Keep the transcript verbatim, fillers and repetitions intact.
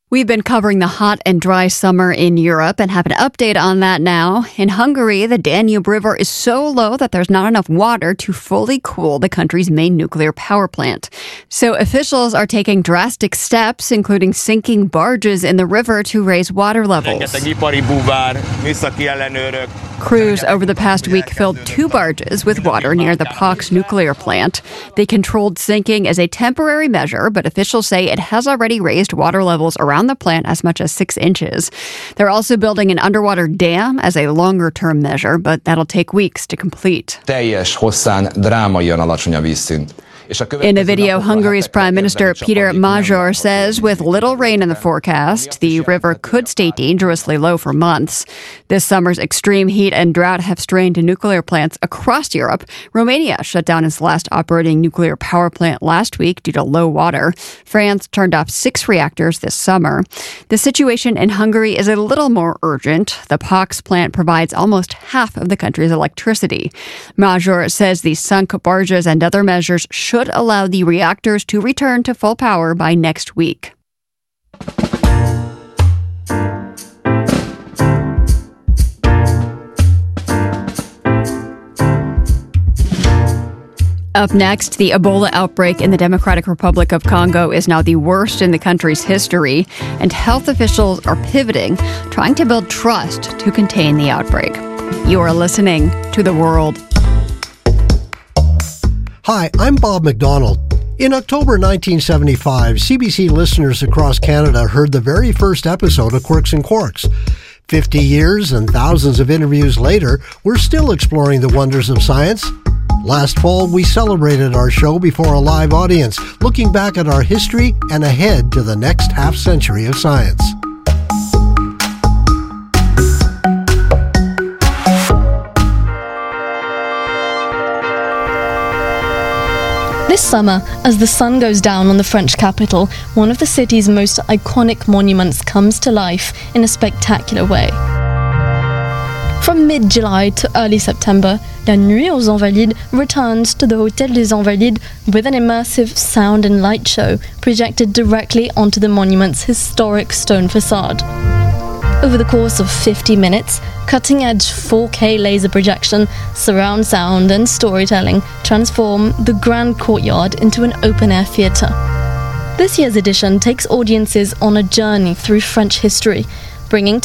We've been covering the hot and dry summer in Europe and have an update on that now. In Hungary, the Danube River is so low that there's not enough water to fully cool the country's main nuclear power plant. So officials are taking drastic steps, including sinking barges in the river to raise water levels. Crews over the past week filled two barges with water near the Paks nuclear plant. They controlled sinking as a temporary measure, but officials say it has already raised water levels around the plant as much as six inches. They're also building an underwater dam as a longer-term measure, but that'll take weeks to complete. Teljes hosszán drámaian alacsony a vízszint. In a video, Hungary's Prime Minister Peter Major says with little rain in the forecast, the river could stay dangerously low for months. This summer's extreme heat and drought have strained nuclear plants across Europe. Romania shut down its last operating nuclear power plant last week due to low water. France turned off six reactors this summer. The situation in Hungary is a little more urgent. The Paks plant provides almost half of the country's electricity. Major says the sunk barges and other measures should should allow the reactors to return to full power by next week. Up next, the Ebola outbreak in the Democratic Republic of Congo is now the worst in the country's history, and health officials are pivoting, trying to build trust to contain the outbreak. You are listening to The World. Hi, I'm Bob McDonald. In October nineteen seventy-five, C B C listeners across Canada heard the very first episode of Quirks and Quarks. Fifty years and thousands of interviews later, we're still exploring the wonders of science. Last fall, we celebrated our show before a live audience, looking back at our history and ahead to the next half century of science. This summer, as the sun goes down on the French capital, one of the city's most iconic monuments comes to life in a spectacular way. From mid-July to early September, La Nuit aux Invalides returns to the Hôtel des Invalides with an immersive sound and light show projected directly onto the monument's historic stone facade. Over the course of fifty minutes, cutting-edge four K laser projection, surround sound and storytelling transform the grand courtyard into an open-air theatre. This year's edition takes audiences on a journey through French history, bringing